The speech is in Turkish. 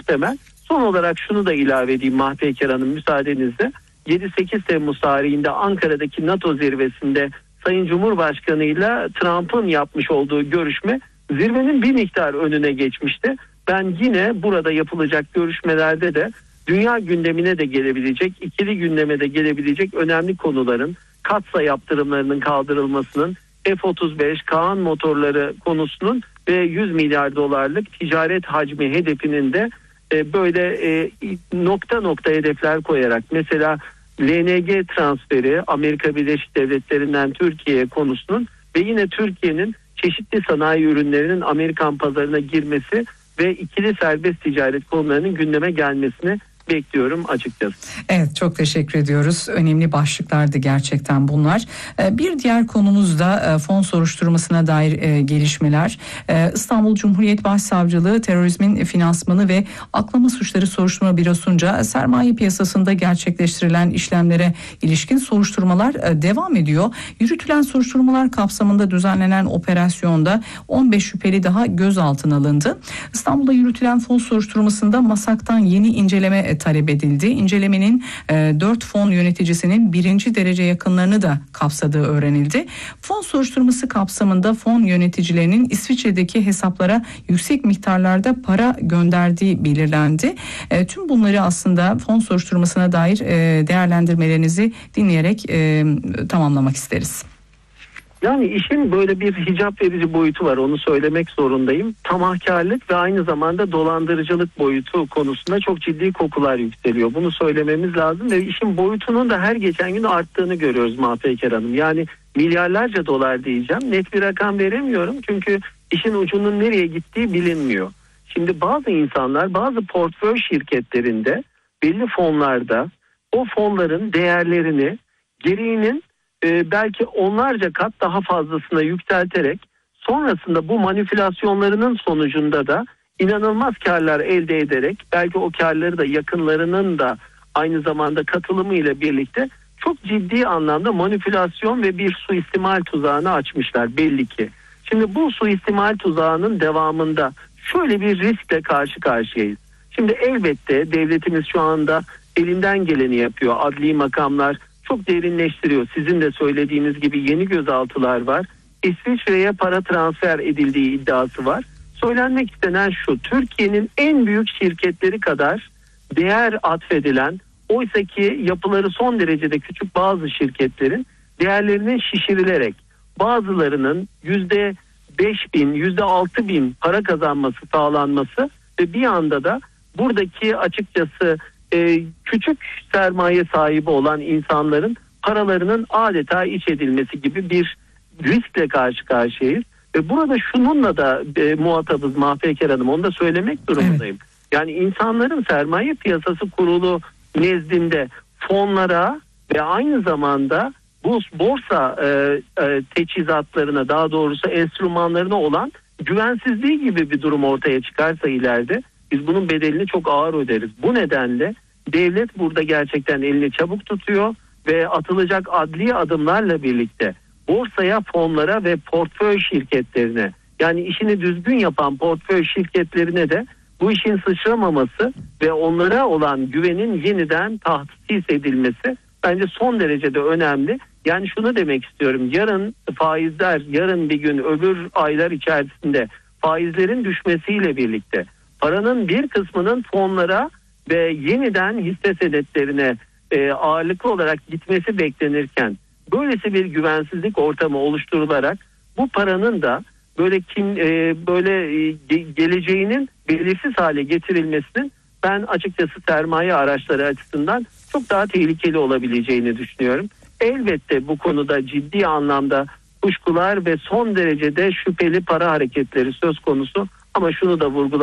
muhtemel. Son olarak şunu da ilave edeyim Mahpeker Hanım müsaadenizle. 7-8 Temmuz tarihinde Ankara'daki NATO zirvesinde Sayın Cumhurbaşkanı ile Trump'ın yapmış olduğu görüşme zirvenin bir miktar önüne geçmişti. Ben yine burada yapılacak görüşmelerde de dünya gündemine de gelebilecek, ikili gündeme de gelebilecek önemli konuların, Katsa yaptırımlarının kaldırılmasının, F-35, Kaan motorları konusunun ve 100 milyar dolarlık ticaret hacmi hedefinin de böyle nokta nokta hedefler koyarak, mesela LNG transferi Amerika Birleşik Devletleri'nden Türkiye'ye konusunun ve yine Türkiye'nin çeşitli sanayi ürünlerinin Amerikan pazarına girmesi ve ikili serbest ticaret konularının gündeme gelmesini bekliyorum açıkçası. Evet, çok teşekkür ediyoruz. Önemli başlıklardı gerçekten bunlar. Bir diğer konumuz da fon soruşturmasına dair gelişmeler. İstanbul Cumhuriyet Başsavcılığı Terörizmin Finansmanı ve Aklama Suçları Soruşturma Bürosu'nca sermaye piyasasında gerçekleştirilen işlemlere ilişkin soruşturmalar devam ediyor. Yürütülen soruşturmalar kapsamında düzenlenen operasyonda 15 şüpheli daha gözaltına alındı. İstanbul'da yürütülen fon soruşturmasında MASAK'tan yeni inceleme talep edildi. İncelemenin 4 fon yöneticisinin 1. derece yakınlarını da kapsadığı öğrenildi. Fon soruşturması kapsamında fon yöneticilerinin İsviçre'deki hesaplara yüksek miktarlarda para gönderdiği belirlendi. Tüm bunları aslında fon soruşturmasına dair değerlendirmelerinizi dinleyerek tamamlamak isteriz. Yani işin böyle bir hicap verici boyutu var, onu söylemek zorundayım. Tamahkarlık ve aynı zamanda dolandırıcılık boyutu konusunda çok ciddi kokular yükseliyor. Bunu söylememiz lazım ve işin boyutunun da her geçen gün arttığını görüyoruz Mahpeker Hanım. Yani milyarlarca dolar diyeceğim. Net bir rakam veremiyorum çünkü işin ucunun nereye gittiği bilinmiyor. Şimdi bazı insanlar bazı portföy şirketlerinde belli fonlarda o fonların değerlerini gereğinin belki onlarca kat daha fazlasına yükselterek sonrasında bu manipülasyonlarının sonucunda da inanılmaz karlar elde ederek belki o karları da yakınlarının da aynı zamanda katılımıyla birlikte çok ciddi anlamda manipülasyon ve bir suistimal tuzağını açmışlar belli ki. Şimdi bu suistimal tuzağının devamında şöyle bir riskle karşı karşıyayız. Şimdi elbette devletimiz şu anda elinden geleni yapıyor. Adli makamlar çok derinleştiriyor. Sizin de söylediğiniz gibi yeni gözaltılar var. İsviçre'ye para transfer edildiği iddiası var. Söylenmek istenen şu: Türkiye'nin en büyük şirketleri kadar değer atfedilen, oysa ki yapıları son derecede küçük bazı şirketlerin değerlerinin şişirilerek bazılarının %5.000, %6.000 para kazanması sağlanması ve bir anda da buradaki açıkçası küçük sermaye sahibi olan insanların paralarının adeta iç edilmesi gibi bir riskle karşı karşıyayız. Ve burada şununla da muhatabız Mahpeker Hanım, onu da söylemek durumundayım. Evet. Yani insanların sermaye piyasası kurulu nezdinde fonlara ve aynı zamanda bu borsa teçhizatlarına, daha doğrusu enstrümanlarına olan güvensizliği gibi bir durum ortaya çıkarsa ileride biz bunun bedelini çok ağır öderiz. Bu nedenle devlet burada gerçekten elini çabuk tutuyor ve atılacak adli adımlarla birlikte borsaya, fonlara ve portföy şirketlerine, yani işini düzgün yapan portföy şirketlerine de bu işin sıçramaması ve onlara olan güvenin yeniden tahsis edilmesi bence son derecede önemli. Yani şunu demek istiyorum: yarın faizler, yarın bir gün öbür aylar içerisinde faizlerin düşmesiyle birlikte paranın bir kısmının fonlara ve yeniden hisse senetlerine ağırlıklı olarak gitmesi beklenirken böylesi bir güvensizlik ortamı oluşturularak bu paranın da geleceğinin belirsiz hale getirilmesinin ben açıkçası sermaye araçları açısından çok daha tehlikeli olabileceğini düşünüyorum. Elbette bu konuda ciddi anlamda kuşkular ve son derecede şüpheli para hareketleri söz konusu, ama şunu da vurgulamak